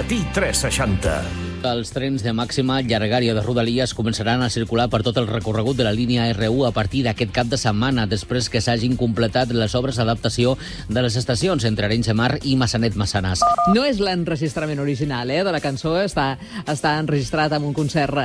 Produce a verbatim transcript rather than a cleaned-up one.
Matí tres seixanta. Els trens de màxima llargària de Rodalies començaran a circular per tot el recorregut de la línia R u a partir d'aquest cap de setmana, després que s'hagin completat les obres d'adaptació de les estacions entre Arenys de Mar i Massanet-Massanàs. No és l'enregistrament original, eh, de la cançó, està, està enregistrat amb un concert